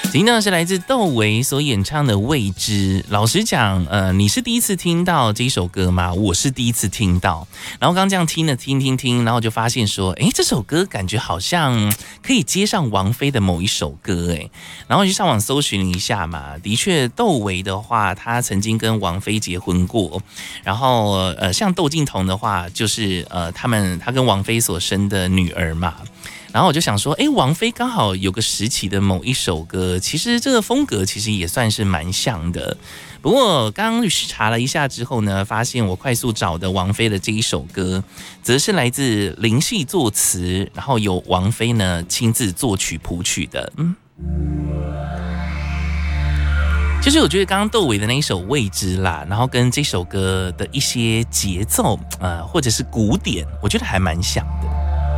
听到是来自窦唯所演唱的《未知》。老实讲，你是第一次听到这一首歌吗？我是第一次听到。然后刚这样听了听，然后就发现说，这首歌感觉好像可以接上王菲的某一首歌，然后就上网搜寻一下嘛，的确，窦唯的话，他曾经跟王菲结婚过。然后像窦靖童的话，就是他跟王菲所生的女儿嘛。然后我就想说，王菲刚好有个时期的某一首歌，其实这个风格其实也算是蛮像的。不过刚刚查了一下之后呢，发现我快速找的王菲的这一首歌，则是来自林夕作词，然后由王菲呢亲自作曲谱曲的。其实我觉得刚刚窦唯的那一首《未知》啦，然后跟这首歌的一些节奏，或者是鼓点，我觉得还蛮像的。